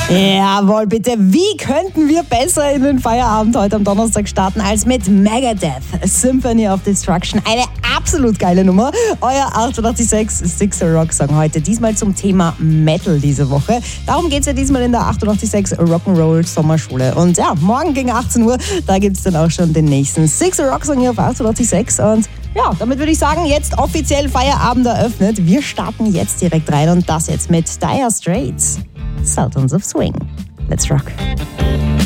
Jawohl, bitte. Wie könnten wir besser in den Feierabend heute am Donnerstag starten als mit Megadeth, Symphony of Destruction. Eine absolut geile Nummer. Euer 886 Sixer Rock Song heute. Diesmal zum Thema Metal diese Woche. Darum geht es ja diesmal in der 886 Rock'n'Roll Sommerschule. Und ja, morgen gegen 18 Uhr, da gibt es dann auch schon den nächsten Sixer Rock Song hier auf 886. Und ja, damit würde ich sagen, jetzt offiziell Feierabend eröffnet. Wir starten jetzt direkt rein und das jetzt mit Dire Straits. Sultans of Swing. Let's rock.